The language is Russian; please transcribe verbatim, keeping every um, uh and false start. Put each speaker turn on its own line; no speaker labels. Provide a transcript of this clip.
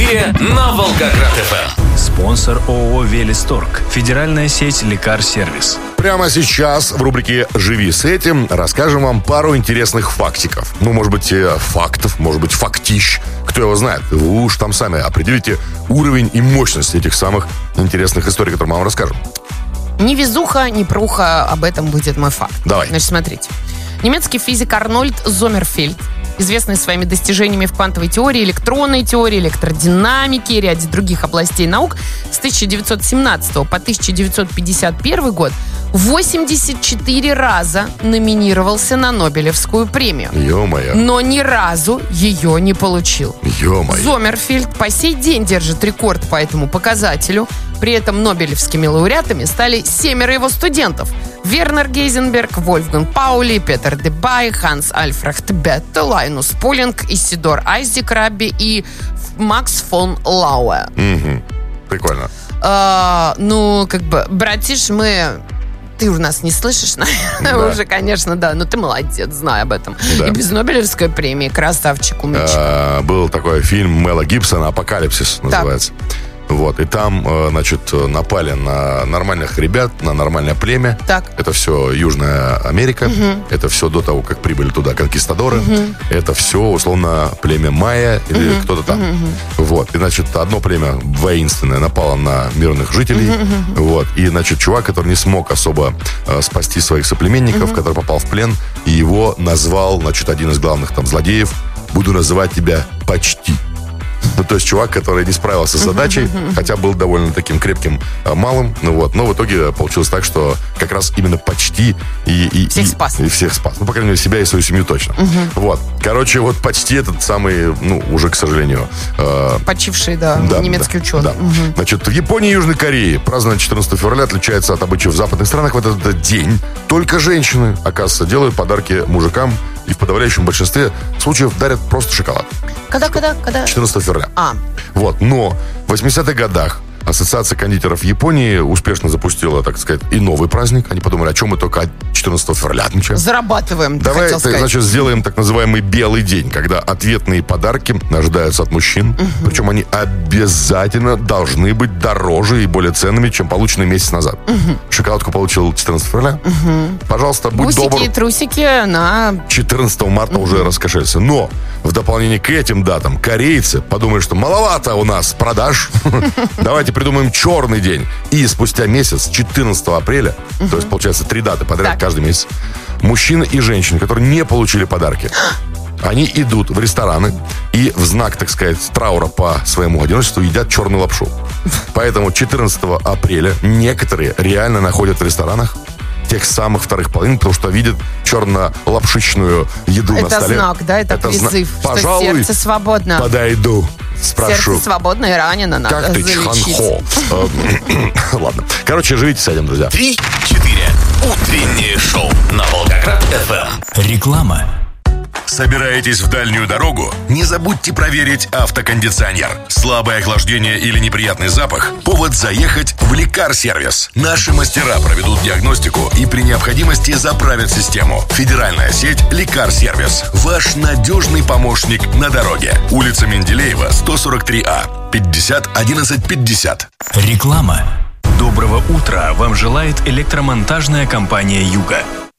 эфире на Волгоград-ФМ.
Спонсор ООО «Велисторг». Федеральная сеть «Лекар-сервис».
Прямо сейчас в рубрике «Живи с этим» расскажем вам пару интересных фактиков. Ну, может быть, фактов, может быть, фактищ. Кто его знает? Вы уж там сами определите уровень и мощность этих самых интересных историй, которые мы вам расскажем.
Ни везуха, ни пруха, об этом будет мой факт.
Давай.
Значит, смотрите. Немецкий физик Арнольд Зоммерфельд, известный своими достижениями в квантовой теории, электронной теории, электродинамике и ряде других областей наук, с тысяча девятьсот семнадцатого по тысяча девятьсот пятьдесят первый год восемьдесят четыре раза номинировался на Нобелевскую премию.
Ё-моё.
Но ни разу ее не получил.
Ё-моё.
Зоммерфельд по сей день держит рекорд по этому показателю. При этом нобелевскими лауреатами стали семеро его студентов. Вернер Гейзенберг, Вольфганг Паули, Петер Дебай, Ханс Альфрехт Бетте, Лайнус Пулинг, Исидор Айзек Рабби и Макс фон Лауэ.
Угу. Прикольно.
А, ну, как бы, братиш, мы... Ты у нас не слышишь, наверное,
Да.
уже, конечно, да. Но ты молодец, знай об этом.
Да.
И без Нобелевской премии красавчик умничек.
А, был такой фильм Мэла Гибсона «Апокалипсис» называется. Вот, и там, э, значит, напали на нормальных ребят, на нормальное племя.
Так.
Это все Южная Америка. Угу. Это все до того, как прибыли туда конкистадоры. Угу. Это все, условно, племя майя или угу. кто-то там. Угу. Вот, и, значит, одно племя воинственное напало на мирных жителей. Угу. Вот, и, значит, чувак, который не смог особо э, спасти своих соплеменников, угу. который попал в плен, и его назвал, значит, один из главных там злодеев: «Буду называть тебя почти». Ну, то есть чувак, который не справился с задачей, uh-huh, uh-huh. хотя был довольно таким крепким, а, малым, ну вот, но в итоге получилось так, что как раз именно почти и, и,
всех,
и,
спас.
и всех спас. Ну, по крайней мере, себя и свою семью точно. Uh-huh. Вот. Короче, вот почти этот самый, ну, уже, к сожалению... Э,
Почивший, да,
да
немецкий
да,
ученый.
Да.
Uh-huh.
Значит, в Японии и Южной Корее празднование четырнадцатого февраля отличается от обычаев в западных странах. В этот день только женщины, оказывается, делают подарки мужикам и в подавляющем большинстве случаев дарят просто шоколад.
Когда, когда, когда?
четырнадцатого февраля.
А.
Вот, но в восьмидесятых годах Ассоциация кондитеров Японии успешно запустила, так сказать, и новый праздник. Они подумали, о чем мы только четырнадцатого февраля отмечаем.
Зарабатываем,
Давай,
хотел сказать.
Значит, сделаем так называемый белый день, когда ответные подарки ожидаются от мужчин. Угу. Причем они обязательно должны быть дороже и более ценными, чем полученные месяц назад. Угу. Шоколадку получил четырнадцатого февраля. Угу. Пожалуйста, будь
Бусики
добр.
И трусики на...
четырнадцатого марта угу. уже раскошелься. Но в дополнение к этим датам корейцы подумали, что маловато у нас продаж. Давайте придумаем черный день. И спустя месяц, четырнадцатого апреля, то есть, получается, три даты подряд каждый месяц, мужчины и женщины, которые не получили подарки, они идут в рестораны и в знак, так сказать, траура по своему одиночеству едят черную лапшу. Поэтому четырнадцатого апреля некоторые реально находят в ресторанах тех самых вторых половин, потому что видят черно-лапшичную еду
это
на столе.
Это знак, да? Это, это призыв,
зна...
что
Пожалуй,
сердце свободно.
Подойду, спрошу.
Сердце свободно и ранено, надо
как ты,
залечить.
Чханхо? Ладно. Короче, живите с этим, друзья.
Три-четыре. Утреннее шоу на Волгоград-ФМ.
Реклама.
Собираетесь в дальнюю дорогу? Не забудьте проверить автокондиционер. Слабое охлаждение или неприятный запах – повод заехать в Лекар-сервис. Наши мастера проведут диагностику и при необходимости заправят систему. Федеральная сеть Лекар-сервис. Ваш надежный помощник на дороге. Улица Менделеева, сто сорок три А, пятьдесят одиннадцать пятьдесят.
Реклама. Доброго утра вам желает электромонтажная компания «Юга».